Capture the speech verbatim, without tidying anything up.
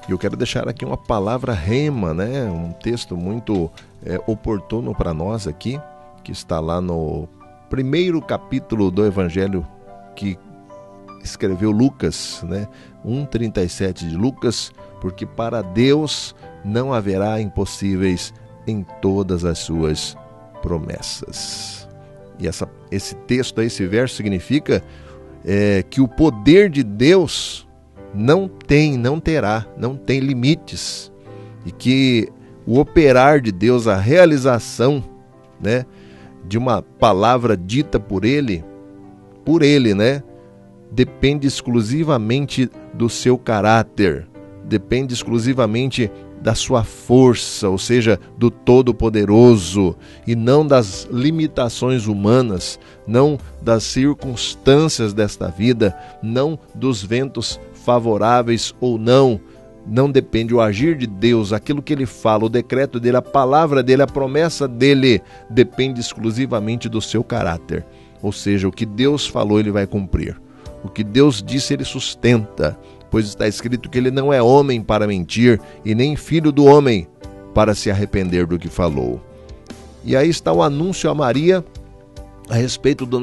E eu quero deixar aqui uma palavra rema, né? Um texto muito é, oportuno para nós aqui, que está lá no primeiro capítulo do Evangelho que escreveu Lucas, né? um trinta e sete de Lucas, porque para Deus não haverá impossíveis em todas as suas promessas. E essa, esse texto, esse verso significa é, que o poder de Deus não tem, não terá, não tem limites, e que o operar de Deus, a realização, né, de uma palavra dita por Ele, por Ele, né, depende exclusivamente do seu caráter, depende exclusivamente da sua força, ou seja, do Todo-Poderoso, e não das limitações humanas, não das circunstâncias desta vida, não dos ventos favoráveis ou não. Não depende o agir de Deus, aquilo que Ele fala, o decreto dEle, a palavra dEle, a promessa dEle, depende exclusivamente do seu caráter. Ou seja, o que Deus falou, Ele vai cumprir. O que Deus disse, Ele sustenta, pois está escrito que Ele não é homem para mentir e nem filho do homem para se arrepender do que falou. E aí está o anúncio a Maria a respeito do